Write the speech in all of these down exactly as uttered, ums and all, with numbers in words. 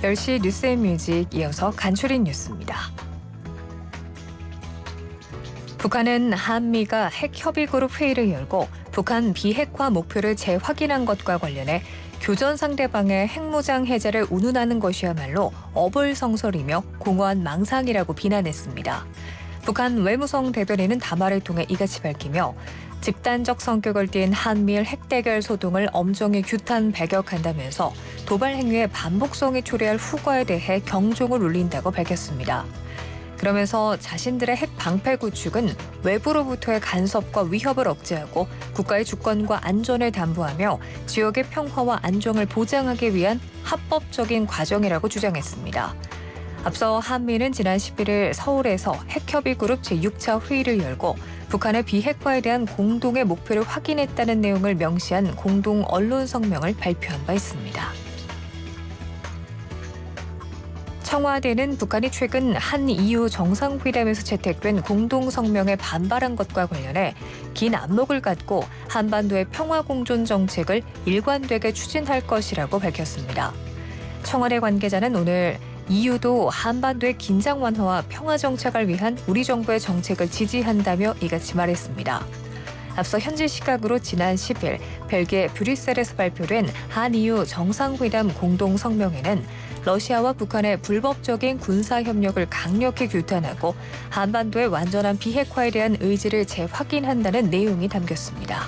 열 시 뉴스앤뮤직 이어서 간추린 뉴스입니다. 북한은 한미가 핵협의그룹 회의를 열고 북한 비핵화 목표를 재확인한 것과 관련해 교전 상대방의 핵무장 해제를 운운하는 것이야말로 어불성설이며 공허한 망상이라고 비난했습니다. 북한 외무성 대변인은 담화를 통해 이같이 밝히며 집단적 성격을 띤 한미일 핵대결 소동을 엄정히 규탄 배격한다면서 도발 행위의 반복성이 초래할 후과에 대해 경종을 울린다고 밝혔습니다. 그러면서 자신들의 핵 방패 구축은 외부로부터의 간섭과 위협을 억제하고 국가의 주권과 안전을 담보하며 지역의 평화와 안정을 보장하기 위한 합법적인 과정이라고 주장했습니다. 앞서 한미는 지난 십일일 서울에서 핵협의그룹 제육 차 회의를 열고 북한의 비핵화에 대한 공동의 목표를 확인했다는 내용을 명시한 공동 언론 성명을 발표한 바 있습니다. 청와대는 북한이 최근 한이유 정상회담에서 채택된 공동 성명에 반발한 것과 관련해 긴 안목을 갖고 한반도의 평화공존 정책을 일관되게 추진할 것이라고 밝혔습니다. 청와대 관계자는 오늘 이유도 한반도의 긴장 완화와 평화 정착을 위한 우리 정부의 정책을 지지한다며 이같이 말했습니다. 앞서 현지 시각으로 지난 십일 벨기에 브뤼셀에서 발표된 한이유 정상회담 공동 성명에는 러시아와 북한의 불법적인 군사협력을 강력히 규탄하고 한반도의 완전한 비핵화에 대한 의지를 재확인한다는 내용이 담겼습니다.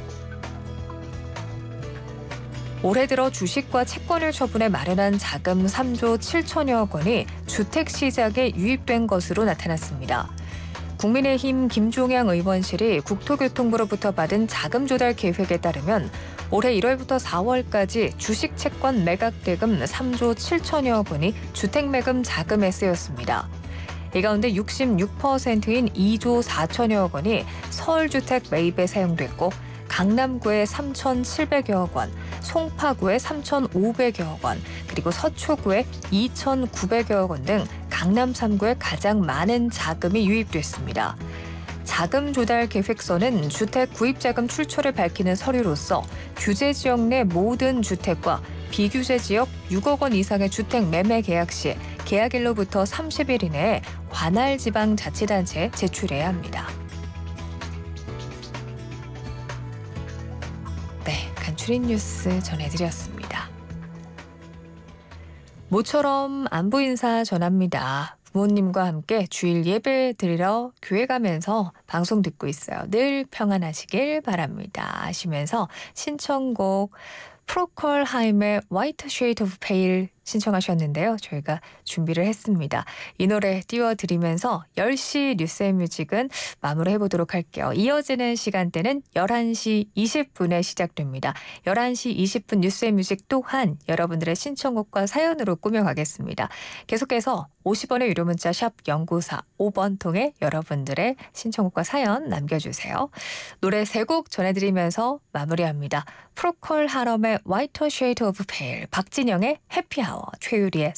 올해 들어 주식과 채권을 처분해 마련한 자금 삼조 칠천여억 원이 주택시장에 유입된 것으로 나타났습니다. 국민의힘 김종양 의원실이 국토교통부로부터 받은 자금 조달 계획에 따르면 올해 일월부터 사월까지 주식 채권 매각 대금 삼조 칠천여억 원이 주택매금 자금에 쓰였습니다. 이 가운데 육십육 퍼센트인 이조 사천여억 원이 서울주택 매입에 사용됐고 강남구에 삼천칠백여억 원, 송파구에 삼천오백여억 원, 그리고 서초구에 이천구백여억 원 등 강남 삼 구에 가장 많은 자금이 유입됐습니다. 자금 조달 계획서는 주택 구입자금 출처를 밝히는 서류로서 규제 지역 내 모든 주택과 비규제 지역 육억 원 이상의 주택 매매 계약 시 계약일로부터 삼십 일 이내에 관할 지방자치단체에 제출해야 합니다. 네, 간추린 뉴스 전해드렸습니다. 모처럼 안부 인사 전합니다. 부모님과 함께 주일 예배 드리러 교회 가면서 방송 듣고 있어요. 늘 평안하시길 바랍니다 하시면서 신청곡 프로콜 하임의 White Shade of Pale 신청하셨는데요. 저희가 준비를 했습니다. 이 노래 띄워드리면서 열 시 뉴스앤뮤직은 마무리해보도록 할게요. 이어지는 시간대는 열한 시 이십 분에 시작됩니다. 열한 시 이십 분 뉴스앤뮤직 또한 여러분들의 신청곡과 사연으로 꾸며가겠습니다. 계속해서 오십 원의 유료 문자 샵 공구사오 번 통해 여러분들의 신청곡과 사연 남겨주세요. 노래 세 곡 전해드리면서 마무리합니다. 프로콜 하럼의 White Shade of Pale, 박진영의 해피아워, 최유리의